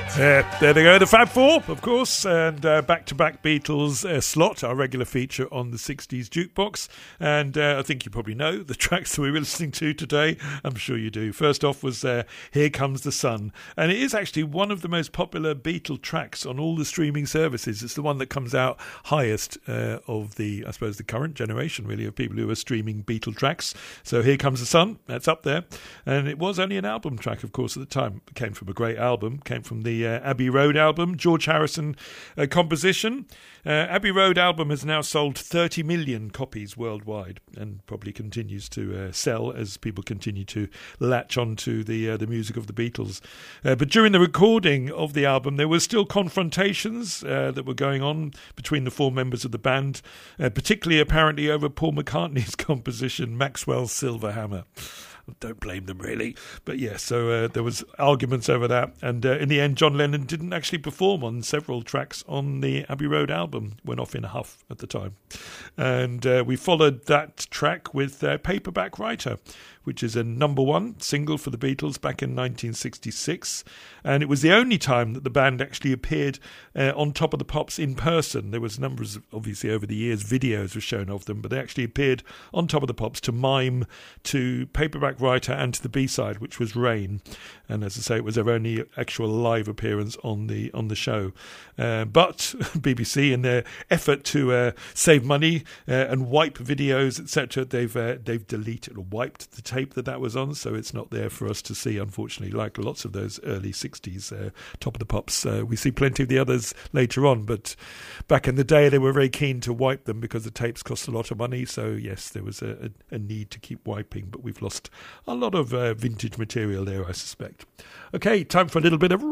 There they go, the Fab Four, of course, and back-to-back Beatles slot, our regular feature on the 60s Jukebox. And I think you probably know the tracks that we were listening to today. I'm sure you do. First off was Here Comes the Sun. And it is actually one of the most popular Beatle tracks on all the streaming services. It's the one that comes out highest of the, I suppose, the current generation, really, of people who are streaming Beatle tracks. So Here Comes the Sun, that's up there. And it was only an album track, of course, at the time. It came from a great album, came from the Abbey Road album, George Harrison composition. Abbey Road album has now sold 30 million copies worldwide and probably continues to sell as people continue to latch onto the music of the Beatles. But during the recording of the album, there were still confrontations that were going on between the four members of the band, particularly apparently over Paul McCartney's composition, Maxwell's Silver Hammer. Don't blame them, really. But yes, so there was arguments over that. And in the end, John Lennon didn't actually perform on several tracks on the Abbey Road album. Went off in a huff at the time. And we followed that track with Paperback Writer, which is a number one single for the Beatles back in 1966. And it was the only time that the band actually appeared on Top of the Pops in person. There was numbers, obviously, over the years, videos were shown of them, but they actually appeared on Top of the Pops to mime to Paperback Writer and to the B-side, which was Rain. And as I say, it was their only actual live appearance on the show. But BBC, in their effort to save money and wipe videos, etc., they've deleted or wiped the tape that was on, so it's not there for us to see, unfortunately, like lots of those early 60s Top of the Pops. We see plenty of the others later on, but back in the day they were very keen to wipe them because the tapes cost a lot of money, so yes, there was a need to keep wiping, but we've lost a lot of vintage material there, I suspect. Okay, time for a little bit of